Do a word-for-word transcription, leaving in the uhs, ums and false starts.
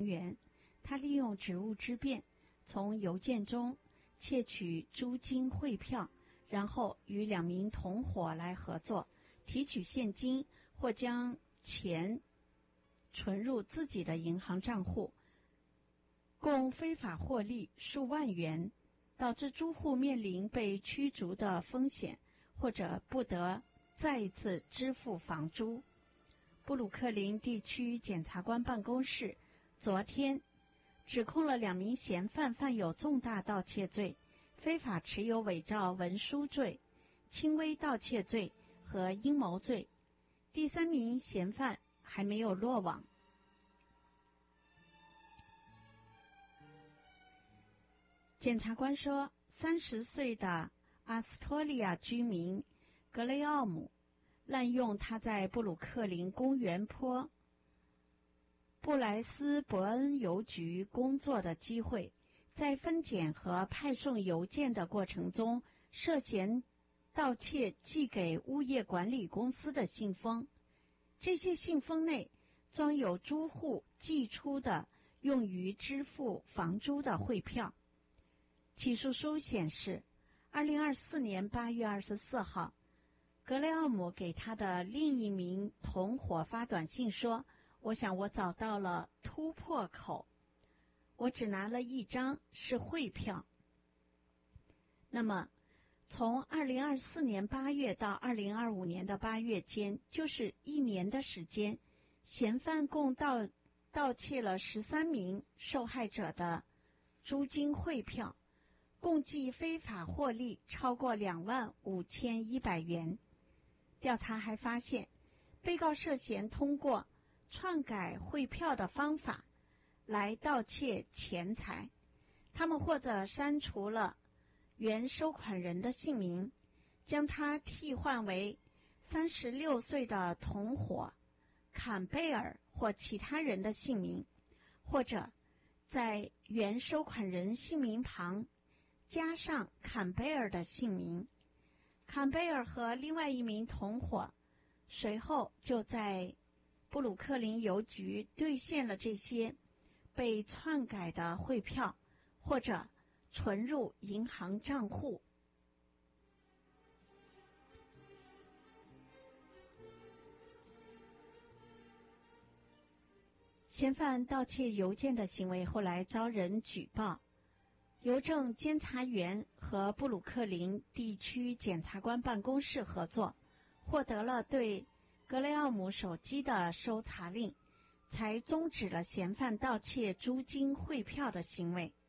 员，他利用职务之便，从邮件中窃取租金汇票，然后与两名同伙来合作，提取现金或将钱存入自己的银行账户，共非法获利数万元，导致租户面临被驱逐的风险，或者不得再一次支付房租。布鲁克林地区检察官办公室昨天指控了两名嫌犯犯有重大盗窃罪、非法持有伪造文书罪、轻微盗窃罪和阴谋罪。第三名嫌犯还没有落网。检察官说，三十岁的阿斯托利亚居民格雷奥姆滥用他在布鲁克林公园坡布莱斯伯恩邮局工作的机会，在分拣和派送邮件的过程中，涉嫌盗窃寄给物业管理公司的信封。这些信封内装有租户寄出的用于支付房租的汇票。起诉书显示，二零二四年八月二十四号，格雷奥姆给他的另一名同伙发短信说，我想我找到了突破口，我只拿了一张是汇票。那么从二零二四年八月到二零二五年的八月间，就是一年的时间，嫌犯共盗盗窃了十三名受害者的租金汇票，共计非法获利超过两万五千一百元。调查还发现，被告涉嫌通过篡改汇票的方法来盗窃钱财，他们或者删除了原收款人的姓名，将他替换为三十六岁的同伙坎贝尔或其他人的姓名，或者在原收款人姓名旁加上坎贝尔的姓名。坎贝尔和另外一名同伙随后就在布鲁克林邮局兑现了这些被篡改的汇票，或者存入银行账户。嫌犯盗窃邮件的行为后来遭人举报，邮政监察员和布鲁克林地区检察官办公室合作，获得了对格雷奥姆手机的搜查令，才终止了嫌犯盗窃租金汇票的行为。